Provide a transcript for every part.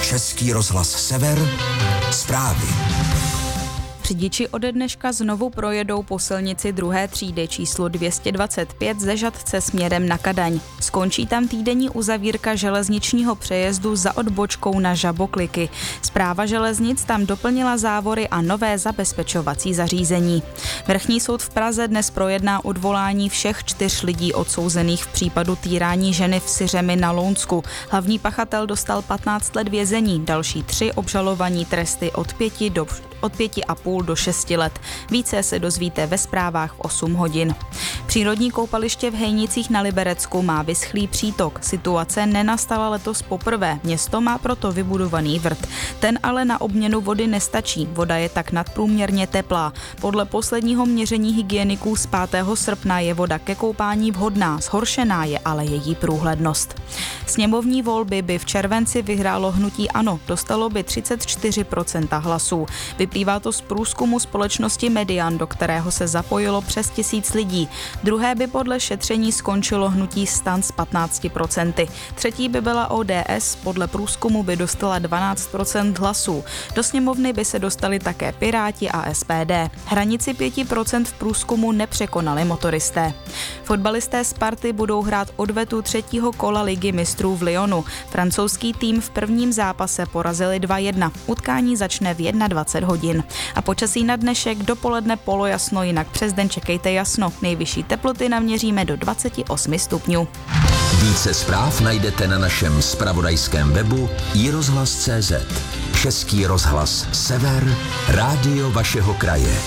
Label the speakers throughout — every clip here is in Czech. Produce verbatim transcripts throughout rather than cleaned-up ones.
Speaker 1: Český rozhlas Sever, zprávy.
Speaker 2: Řidiči ode dneška znovu projedou po silnici druhé třídy číslo dvě stě dvacet pět ze Žatce směrem na Kadaň. Skončí tam týdenní uzavírka železničního přejezdu za odbočkou na Žabokliky. Správa železnic tam doplnila závory a nové zabezpečovací zařízení. Vrchní soud v Praze dnes projedná odvolání všech čtyř lidí odsouzených v případu týrání ženy v Syřemi na Lounsku. Hlavní pachatel dostal patnáct let vězení, další tři obžalovaní tresty od pěti do od pěti a půl do šesti let. Více se dozvíte ve zprávách v osm hodin. Přírodní koupaliště v Hejnicích na Liberecku má vyschlý přítok. Situace nenastala letos poprvé. Město má proto vybudovaný vrt. Ten ale na obměnu vody nestačí. Voda je tak nadprůměrně teplá. Podle posledního měření hygieniků z pátého srpna je voda ke koupání vhodná. Zhoršená je ale její průhlednost. Sněmovní volby by v červenci vyhrálo hnutí ANO. Dostalo by třicet čtyři procent hlasů. Vyplývá to z průzkumu společnosti Median, do kterého se zapojilo přes tisíc lidí. Druhé by podle šetření skončilo hnutí STAN s patnácti procenty. Třetí by byla O D S, podle průzkumu by dostala dvanáct procent hlasů. Do sněmovny by se dostali také Piráti a S P D. Hranici pět procent v průzkumu nepřekonali motoristé. Fotbalisté Sparty budou hrát odvetu třetího kola ligy mistrů v Lyonu. Francouzský tým v prvním zápase porazili dva jedna. Utkání začne v dvacet jedna hodin. A počasí na dnešek dopoledne polojasno, jinak přes den čekejte jasno. Nejvyšší teploty naměříme do dvacet osm stupňů.
Speaker 1: Více zpráv najdete na našem zpravodajském webu i rozhlas tečka cé zet. Český rozhlas Sever, rádio vašeho kraje.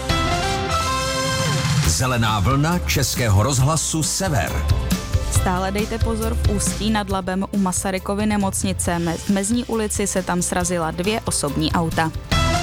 Speaker 1: Zelená vlna Českého rozhlasu Sever.
Speaker 2: Stále dejte pozor v Ústí nad Labem u Masarykovy nemocnice. V Mezní ulici se tam srazila dvě osobní auta.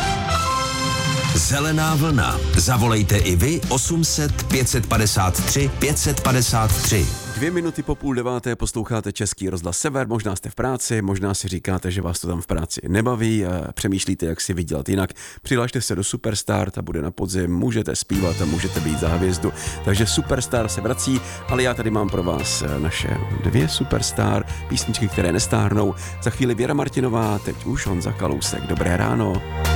Speaker 1: Zelená vlna. Zavolejte i vy osm set pět set padesát tři pět set padesát tři.
Speaker 3: Dvě minuty po půl deváté posloucháte Český rozhlas Sever, možná jste v práci, možná si říkáte, že vás to tam v práci nebaví a přemýšlíte, jak si vydělat jinak. Přihlašte se do Superstar, ta bude na podzim, můžete zpívat a můžete být za hvězdu. Takže Superstar se vrací, ale já tady mám pro vás naše dvě Superstar, písničky, které nestárnou. Za chvíli Věra Martinová, teď už Honza Kalousek. Dobré ráno.